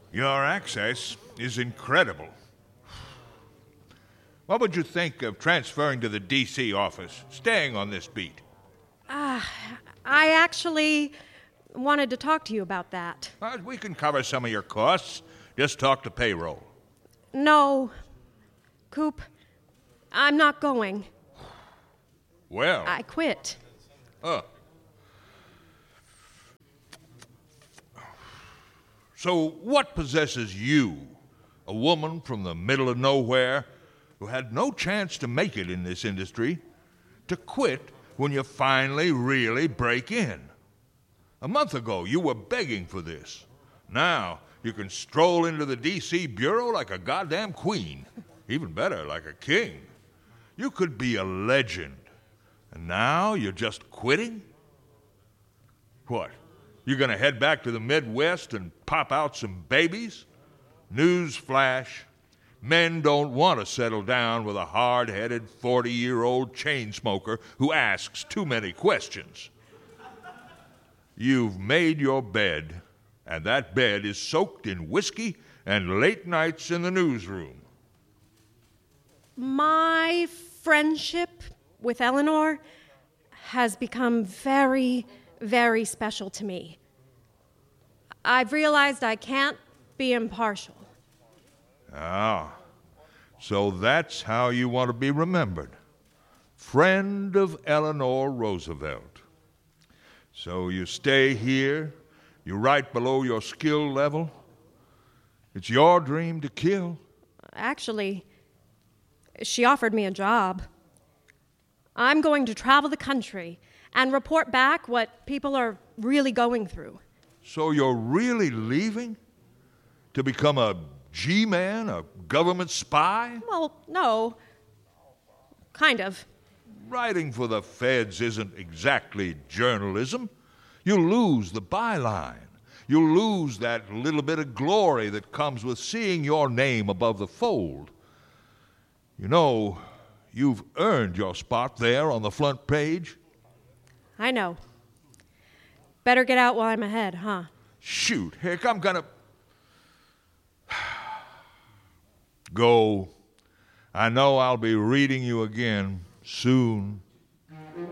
Your access is incredible. What would you think of transferring to the D.C. office, staying on this beat? I actually wanted to talk to you about that. We can cover some of your costs. Just talk to payroll. No, Coop, I'm not going. Well. I quit. So what possesses you, a woman from the middle of nowhere who had no chance to make it in this industry, to quit when you finally really break in? A month ago, you were begging for this. Now, you can stroll into the D.C. bureau like a goddamn queen. Even better, like a king. You could be a legend. And now you're just quitting? What? You're going to head back to the Midwest and pop out some babies? News flash. Men don't want to settle down with a hard-headed 40-year-old chain smoker who asks too many questions. You've made your bed, and that bed is soaked in whiskey and late nights in the newsroom. My friendship with Eleanor has become very, very special to me. I've realized I can't be impartial. Ah, so that's how you want to be remembered. Friend of Eleanor Roosevelt. So you stay here, you write below your skill level. It's your dream to kill. Actually, she offered me a job. I'm going to travel the country and report back what people are really going through. So you're really leaving? To become a G-man, a government spy? Well, no. Kind of. Writing for the feds isn't exactly journalism. You lose the byline. You lose that little bit of glory that comes with seeing your name above the fold. You know, you've earned your spot there on the front page. I know. Better get out while I'm ahead, huh? Shoot, heck, I'm gonna... Go. I know I'll be reading you again soon.